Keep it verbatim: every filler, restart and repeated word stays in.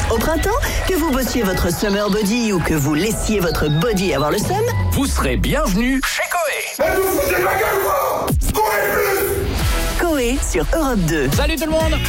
Au printemps, que vous bossiez votre summer body ou que vous laissiez votre body avoir le seum, vous serez bienvenue chez Coé. Elle vous foutez ma gueule, quoi. Coé plus. Coé sur Europe deux. Salut tout le monde.